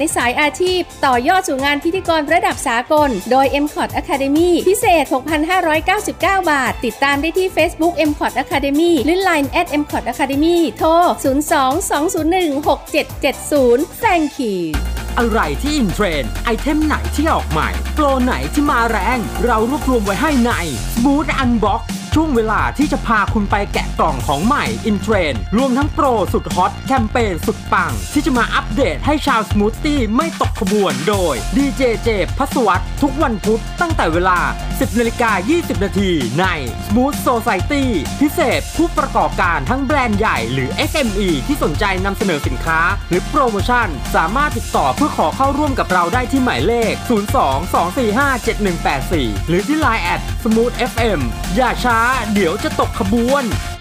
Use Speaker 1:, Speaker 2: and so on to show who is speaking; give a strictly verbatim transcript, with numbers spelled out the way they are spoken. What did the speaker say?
Speaker 1: ในสายอาชีพต่อยอดสู่งานพิธีกรระดับสากลโดย เอ็ม คอร์ด Academy พิเศษ หกพันห้าร้อยเก้าสิบเก้า บาทติดตามได้ที่ Facebook เอ็ม คอร์ด Academy หรือ ไลน์ แอท เอ็ม คอร์ด Academy โทร ศูนย์ สอง สอง ศูนย์ หนึ่ง หก เจ็ด เจ็ด ศูนย์ Thank you
Speaker 2: อะไรที่อินเทรนด์ไอเทมไหนที่ออกใหม่โปรไหนที่มาแรงเรารวบรวมไว้ให้ใน Smooth Unbox ช่วงเวลาที่จะพาคุณไปแกะกล่องของใหม่อินเทรนด์รวมทั้งโปรสุดฮอตแคมเปญสุดปังที่จะมาอัปเดตให้ชาวสมูทตี้ไม่ตกขบวนโดย ดี เจ เจ พัสวัตทุกวันพุธตั้งแต่เวลา สิบนาฬิกายี่สิบ นาทีใน Smooth Society พิเศษผู้ประกอบการทั้งแบรนด์ใหญ่หรือ เอส เอ็ม อี ที่สนใจนำเสนอสินค้าหรือโปรโมชั่นสามารถติดต่อเพื่อขอเข้าร่วมกับเราได้ที่หมายเลข ศูนย์ สอง สอง สี่ ห้า เจ็ด หนึ่ง แปด สี่ หรือที่ ไลน์ แอท สมูท เอฟ เอ็ม อย่าช้าเดี๋ยวจะตกขบวน